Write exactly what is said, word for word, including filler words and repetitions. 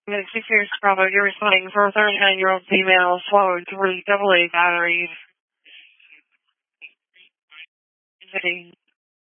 six years Bravo, you're responding for a thirty-nine-year-old female, swallowed three double A batteries.